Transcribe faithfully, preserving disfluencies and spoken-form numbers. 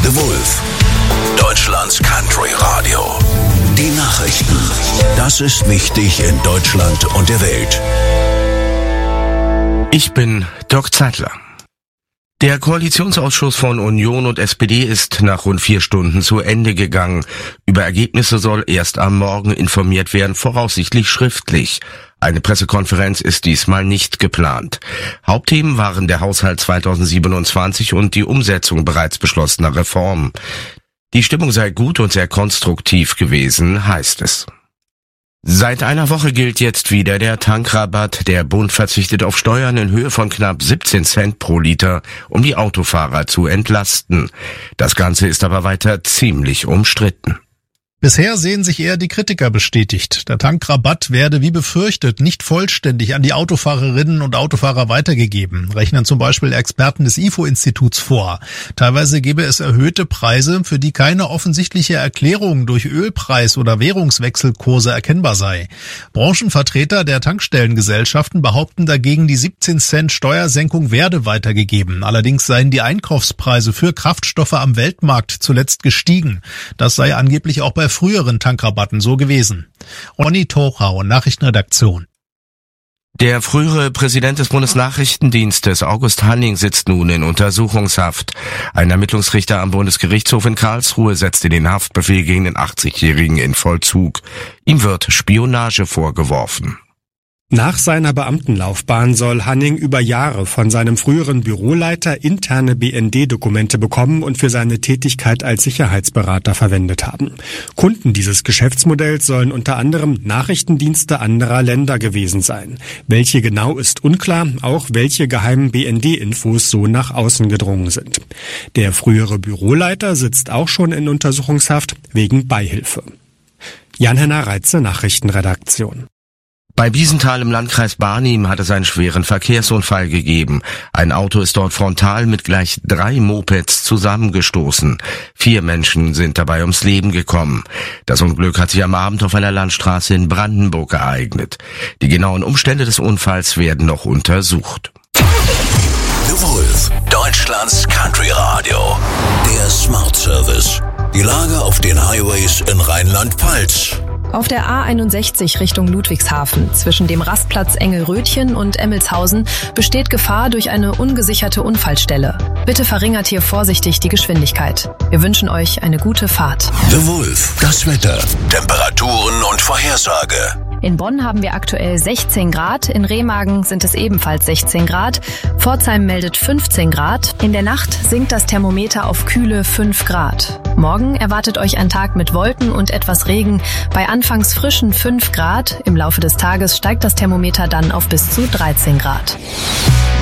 The Wolf, Deutschlands Country Radio. Die Nachrichten. Das ist wichtig in Deutschland und der Welt. Ich bin Dirk Zeitler. Der Koalitionsausschuss von Union und S P D ist nach rund vier Stunden zu Ende gegangen. Über Ergebnisse soll erst am Morgen informiert werden, voraussichtlich schriftlich. Eine Pressekonferenz ist diesmal nicht geplant. Hauptthemen waren der Haushalt zweitausendsiebenundzwanzig und die Umsetzung bereits beschlossener Reformen. Die Stimmung sei gut und sehr konstruktiv gewesen, heißt es. Seit einer Woche gilt jetzt wieder der Tankrabatt. Der Bund verzichtet auf Steuern in Höhe von knapp siebzehn Cent pro Liter, um die Autofahrer zu entlasten. Das Ganze ist aber weiter ziemlich umstritten. Bisher sehen sich eher die Kritiker bestätigt. Der Tankrabatt werde wie befürchtet nicht vollständig an die Autofahrerinnen und Autofahrer weitergegeben, rechnen zum Beispiel Experten des I F O-Instituts vor. Teilweise gebe es erhöhte Preise, für die keine offensichtliche Erklärung durch Ölpreis- oder Währungswechselkurse erkennbar sei. Branchenvertreter der Tankstellengesellschaften behaupten dagegen, die siebzehn Cent Steuersenkung werde weitergegeben. Allerdings seien die Einkaufspreise für Kraftstoffe am Weltmarkt zuletzt gestiegen. Das sei angeblich auch bei früheren Tankrabatten so gewesen. Ronny Tochau, Nachrichtenredaktion. Der frühere Präsident des Bundesnachrichtendienstes, August Hanning, sitzt nun in Untersuchungshaft. Ein Ermittlungsrichter am Bundesgerichtshof in Karlsruhe setzte den Haftbefehl gegen den achtzigjährigen in Vollzug. Ihm wird Spionage vorgeworfen. Nach seiner Beamtenlaufbahn soll Hanning über Jahre von seinem früheren Büroleiter interne B N D-Dokumente bekommen und für seine Tätigkeit als Sicherheitsberater verwendet haben. Kunden dieses Geschäftsmodells sollen unter anderem Nachrichtendienste anderer Länder gewesen sein. Welche genau ist unklar, auch welche geheimen B N D-Infos so nach außen gedrungen sind. Der frühere Büroleiter sitzt auch schon in Untersuchungshaft wegen Beihilfe. Jan-Henner Reitze, Nachrichtenredaktion. Bei Biesenthal im Landkreis Barnim hat es einen schweren Verkehrsunfall gegeben. Ein Auto ist dort frontal mit gleich drei Mopeds zusammengestoßen. Vier Menschen sind dabei ums Leben gekommen. Das Unglück hat sich am Abend auf einer Landstraße in Brandenburg ereignet. Die genauen Umstände des Unfalls werden noch untersucht. The Wolf, Deutschlands Country Radio. Der Smart Service. Die Lage auf den Highways in Rheinland-Pfalz. Auf der A einundsechzig Richtung Ludwigshafen zwischen dem Rastplatz Engelrötchen und Emmelshausen besteht Gefahr durch eine ungesicherte Unfallstelle. Bitte verringert hier vorsichtig die Geschwindigkeit. Wir wünschen euch eine gute Fahrt. The Wolf, das Wetter, Temperaturen und Vorhersage. In Bonn haben wir aktuell sechzehn Grad, in Remagen sind es ebenfalls sechzehn Grad, Pforzheim meldet fünfzehn Grad, in der Nacht sinkt das Thermometer auf kühle fünf Grad. Morgen erwartet euch ein Tag mit Wolken und etwas Regen, bei anfangs frischen fünf Grad, im Laufe des Tages steigt das Thermometer dann auf bis zu dreizehn Grad.